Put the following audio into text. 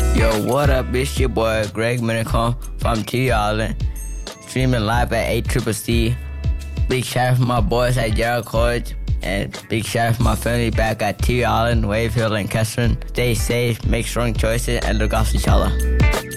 Yo, what up? It's your boy Greg Minicom from T Island, streaming live at ACCC. Big shout out for my boys at Gerald College, and big shout out for my family back at T Island, Wave Hill, and Kestrel. Stay safe, make strong choices, and look after each other.